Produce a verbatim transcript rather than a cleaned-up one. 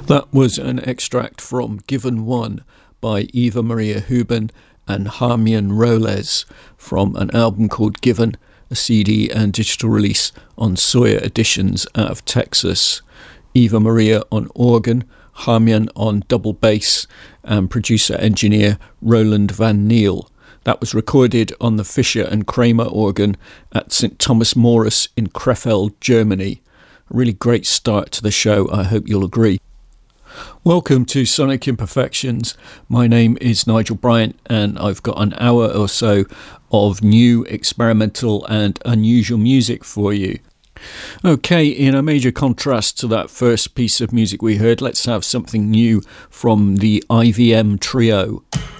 That was an extract from Given One by Eva Maria Huben and Harmian Roles from an album called Given, a C D and digital release on Sawyer Editions out of Texas. Eva Maria on organ, Harmian on double bass, and producer-engineer Roland Van Niel. That was recorded on the Fischer and Kramer organ at Saint Thomas Morris in Krefeld, Germany. A really great start to the show, I hope you'll agree. Welcome to Sonic Imperfections. My name is Nigel Bryant and I've got an hour or so of new, experimental and unusual music for you. Okay, in a major contrast to that first piece of music we heard, let's have something new from the I V M Trio.